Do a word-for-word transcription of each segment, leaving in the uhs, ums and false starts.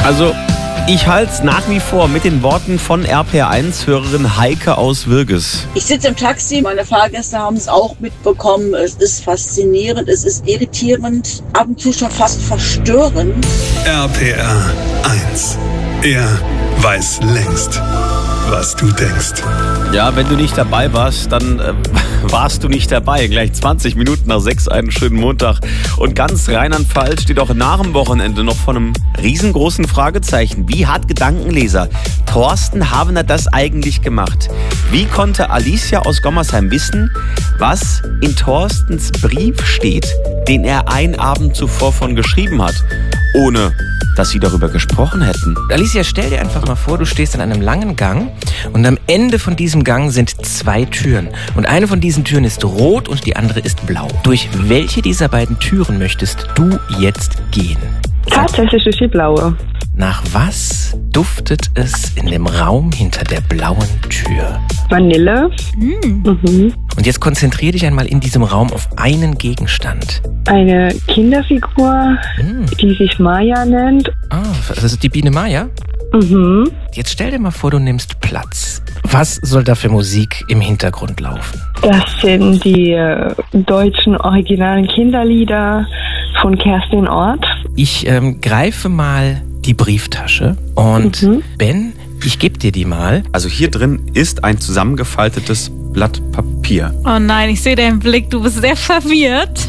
Also, ich halte es nach wie vor mit den Worten von R P R eins-Hörerin Heike aus Würges. Ich sitze im Taxi, meine Fahrgäste haben es auch mitbekommen. Es ist faszinierend, es ist irritierend, ab und zu schon fast verstörend. R P R eins. Er weiß längst, was du denkst. Ja, wenn du nicht dabei warst, dann äh, warst du nicht dabei. Gleich zwanzig Minuten nach sechs, einen schönen Montag. Und ganz Rheinland-Pfalz steht auch nach dem Wochenende noch vor einem riesengroßen Fragezeichen. Wie hat Gedankenleser Thorsten Havener das eigentlich gemacht? Wie konnte Alicia aus Gommersheim wissen, was in Thorstens Brief steht, den er einen Abend zuvor von geschrieben hat, ohne dass sie darüber gesprochen hätten? Alicia, stell dir einfach mal vor, du stehst in einem langen Gang und am Ende von diesem Gang sind zwei Türen. Und eine von diesen Türen ist rot und die andere ist blau. Durch welche dieser beiden Türen möchtest du jetzt gehen? Tatsächlich durch die blaue. Nach was duftet es in dem Raum hinter der blauen Tür? Vanille. Mm. Mhm. Und jetzt konzentrier dich einmal in diesem Raum auf einen Gegenstand. Eine Kinderfigur, Hm. die sich Maya nennt. Ah, das ist die Biene Maya? Mhm. Jetzt stell dir mal vor, du nimmst Platz. Was soll da für Musik im Hintergrund laufen? Das sind die äh, deutschen originalen Kinderlieder von Kerstin Ort. Ich ähm, greife mal die Brieftasche und Mhm. Ben, ich gebe dir die mal. Also hier drin ist ein zusammengefaltetes Blatt Papier. Oh nein, ich sehe deinen Blick, du bist sehr verwirrt.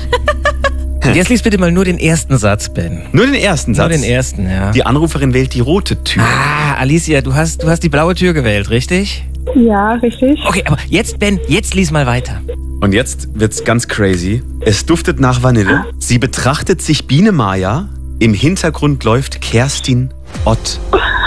Und jetzt lies bitte mal nur den ersten Satz, Ben. Nur den ersten Satz. Nur den ersten, ja. Die Anruferin wählt die rote Tür. Ah, Alicia, du hast, du hast die blaue Tür gewählt, richtig? Ja, richtig. Okay, aber jetzt, Ben, jetzt lies mal weiter. Und jetzt wird's ganz crazy. Es duftet nach Vanille. Sie betrachtet sich Biene Maya. Im Hintergrund läuft Kerstin Ott.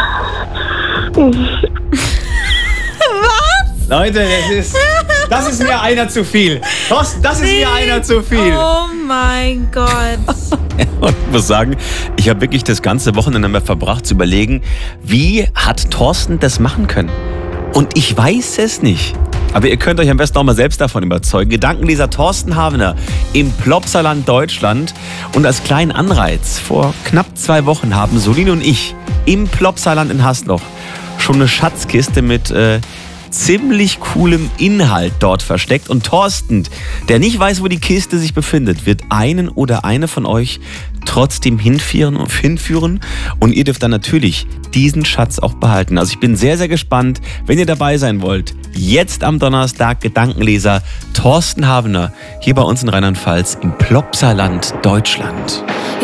Leute, das ist, das ist mir einer zu viel. Thorsten, das ist mir einer zu viel. Oh mein Gott. Und ich muss sagen, ich habe wirklich das ganze Wochenende damit verbracht zu überlegen, wie hat Thorsten das machen können? Und ich weiß es nicht. Aber ihr könnt euch am besten auch mal selbst davon überzeugen. Gedankenleser Thorsten Havener im Plopsaland Deutschland. Und als kleinen Anreiz, vor knapp zwei Wochen haben Solin und ich im Plopsaland in Hasloch schon eine Schatzkiste mit äh, ziemlich coolem Inhalt dort versteckt. Und Thorsten, der nicht weiß, wo die Kiste sich befindet, wird einen oder eine von euch trotzdem hinführen und hinführen. Und ihr dürft dann natürlich diesen Schatz auch behalten. Also ich bin sehr, sehr gespannt, wenn ihr dabei sein wollt. Jetzt am Donnerstag Gedankenleser Thorsten Havener hier bei uns in Rheinland-Pfalz im Plopsaland Deutschland.